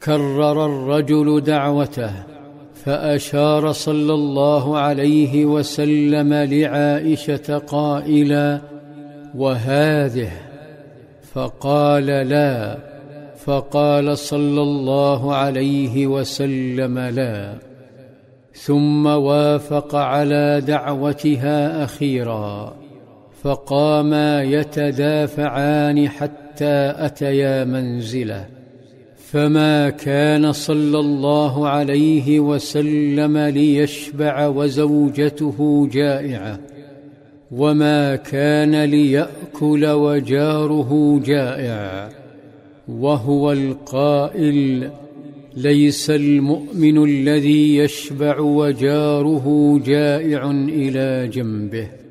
فكرر الرجل دعوته، فأشار صلى الله عليه وسلم لعائشة قائلا: وهذه؟ فقال: لا. فقال صلى الله عليه وسلم: لا. ثم وافق على دعوتها أخيرا، فقاما يتدافعان حتى أتيا منزله، فما كان صلى الله عليه وسلم ليشبع وزوجته جائعة، وما كان ليأكل وجاره جائع، وهو القائل: ليس المؤمن الذي يشبع وجاره جائع إلى جنبه.